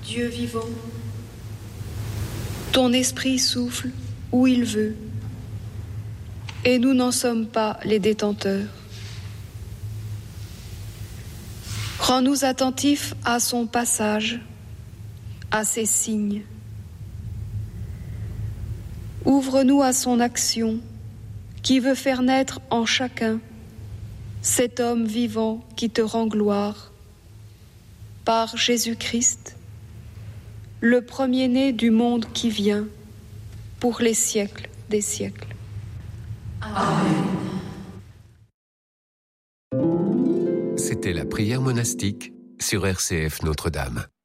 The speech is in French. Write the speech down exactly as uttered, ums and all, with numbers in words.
Dieu vivant, ton esprit souffle où il veut, et nous n'en sommes pas les détenteurs. Rends-nous attentifs à son passage, à ses signes. Ouvre-nous à son action, qui veut faire naître en chacun cet homme vivant qui te rend gloire. Par Jésus-Christ, le premier-né du monde qui vient, pour les siècles des siècles. Amen. C'était la prière monastique sur R C F Notre-Dame.